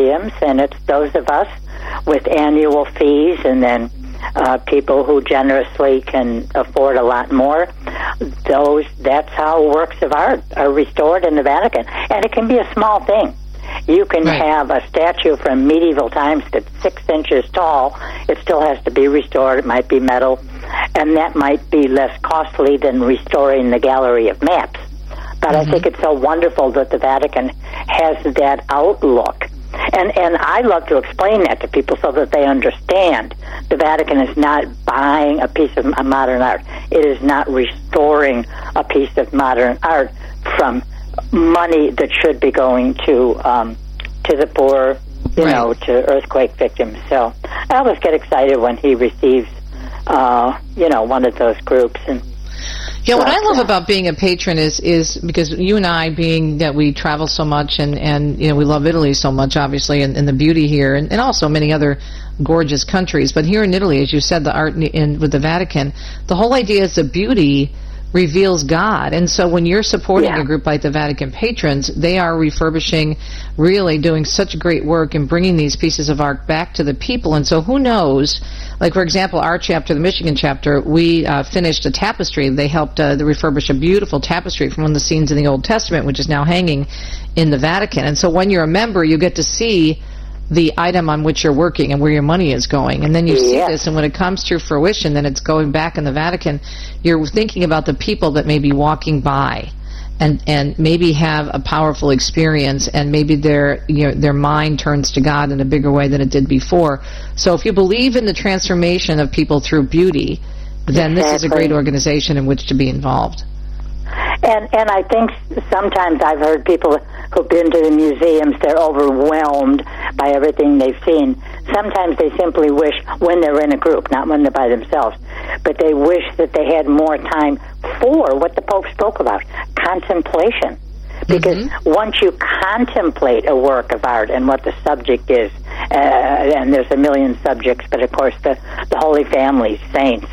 museums, and it's those of us with annual fees, and then people who generously can afford a lot more. That's how works of art are restored in the Vatican. And it can be a small thing. You can have a statue from medieval times that's 6 inches tall. It still has to be restored. It might be metal. And that might be less costly than restoring the gallery of maps. But I think it's so wonderful that the Vatican has that outlook. And I love to explain that to people so that they understand the Vatican is not buying a piece of modern art. It is not restoring a piece of modern art from money that should be going to the poor, you know, to earthquake victims. So I always get excited when he receives, one of those groups. And yeah, what I love about being a patron is because you and I, being that we travel so much and we love Italy so much, obviously, and the beauty here, and also many other gorgeous countries. But here in Italy, as you said, the art with the Vatican, the whole idea is the beauty reveals God. And so when you're supporting a group like the Vatican Patrons, they are refurbishing, really doing such great work and bringing these pieces of art back to the people. And so who knows, like for example, our chapter, the Michigan chapter, we finished a tapestry. They helped refurbish a beautiful tapestry from one of the scenes in the Old Testament, which is now hanging in the Vatican. And so when you're a member, you get to see the item on which you're working and where your money is going. And then you see this, and when it comes to fruition, then it's going back in the Vatican. You're thinking about the people that may be walking by and maybe have a powerful experience, and maybe their mind turns to God in a bigger way than it did before. So if you believe in the transformation of people through beauty, then this is a great organization in which to be involved. And I think sometimes I've heard people who've been to the museums, they're overwhelmed by everything they've seen. Sometimes they simply wish, when they're in a group, not when they're by themselves, but they wish that they had more time for what the Pope spoke about, contemplation. Because once you contemplate a work of art and what the subject is, and there's a million subjects, but of course the Holy Family, saints,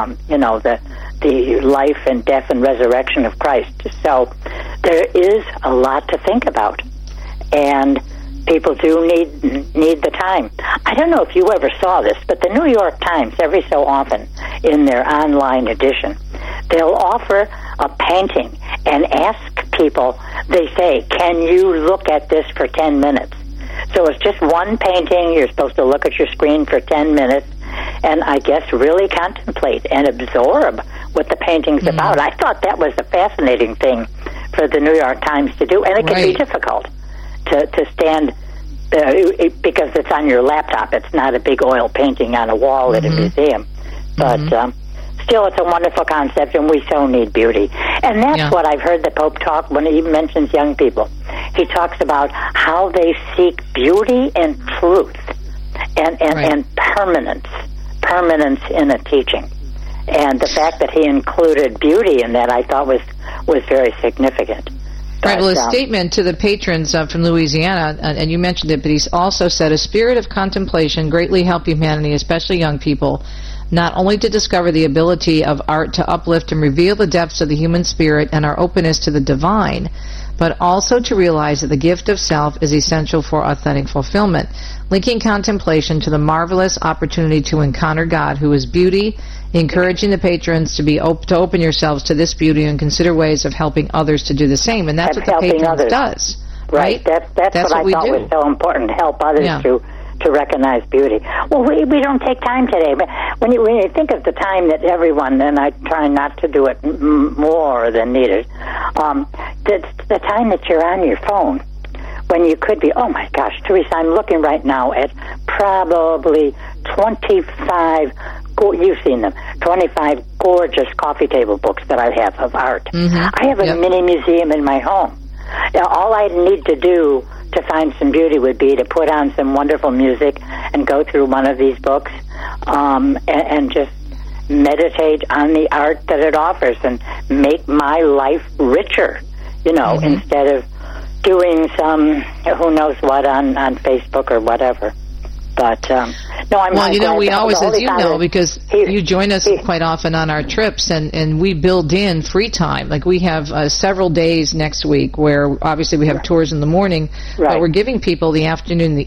the life and death and resurrection of Christ. So there is a lot to think about, and people do need the time. I don't know if you ever saw this, but the New York Times, every so often in their online edition, they'll offer a painting and ask people, they say, can you look at this for 10 minutes? So it's just one painting. You're supposed to look at your screen for 10 minutes and I guess really contemplate and absorb what the painting's about. I thought that was a fascinating thing for the New York Times to do, and it can be difficult to stand because it's on your laptop. It's not a big oil painting on a wall at a museum. But still, it's a wonderful concept, and we so need beauty. And that's what I've heard the Pope talk when he mentions young people. He talks about how they seek beauty and truth and permanence in a teaching. And the fact that he included beauty in that, I thought was very significant. Right, well, a statement to the patrons from Louisiana, and you mentioned it, but he's also said, a spirit of contemplation greatly helped humanity, especially young people, not only to discover the ability of art to uplift and reveal the depths of the human spirit and our openness to the divine, but also to realize that the gift of self is essential for authentic fulfillment, linking contemplation to the marvelous opportunity to encounter God, who is beauty, encouraging the patrons to open yourselves to this beauty and consider ways of helping others to do the same. And that's what the patrons does. Right? That's what I thought was so important, to help others to recognize beauty. Well, we don't take time today, but when you think of the time that everyone, and I try not to do it more than needed, the time that you're on your phone, when you could be, oh my gosh, Teresa, I'm looking right now at probably 25, you've seen them, 25 gorgeous coffee table books that I have of art. I have a mini museum in my home. Now, all I need to do to find some beauty would be to put on some wonderful music and go through one of these books and just meditate on the art that it offers and make my life richer, instead of doing some who knows what on Facebook or whatever. But no, I'm well, we always, as you know, because you join us quite often on our trips, and we build in free time. Like we have several days next week where obviously we have tours in the morning, but we're giving people the afternoon and the